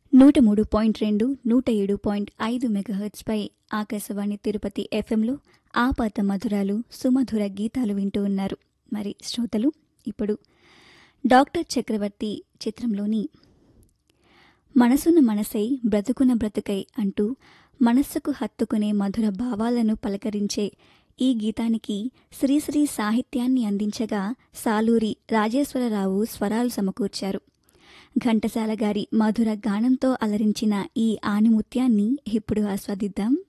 103.2, 107.5 మెగాహెర్ట్జ్పై ఆకాశవాణి తిరుపతి ఎఫ్ఎంలో ఆపాత మధురాలు సుమధుర గీతాలు వింటూ ఉన్నారు. మరి శ్రోతలు, ఇప్పుడు డాక్టర్ చక్రవర్తి చిత్రంలోని మనసున మనసై బ్రతుకున బ్రతుకై అంటూ మనస్సుకు హత్తుకునే మధుర భావాలను పలకరించే ఈ గీతానికి శ్రీశ్రీ సాహిత్యాన్ని అందించగా సాలూరి రాజేశ్వరరావు స్వరాలు సమకూర్చారు. ఘంటసాల గారి మధుర గానంతో అలరించిన ఈ ఆణిముత్యాన్ని ఇప్పుడు ఆస్వాదిద్దాం.